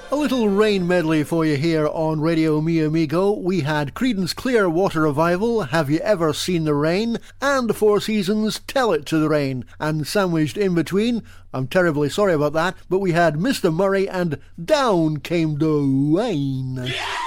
A little rain medley for you here on Radio Mi Amigo. We had Creedence Clearwater Revival, Have You Ever Seen the Rain? And the Four Seasons, Tell It to the Rain. And sandwiched in between, I'm terribly sorry about that, but we had Mr. Murray and Down Came the Rain. Yeah!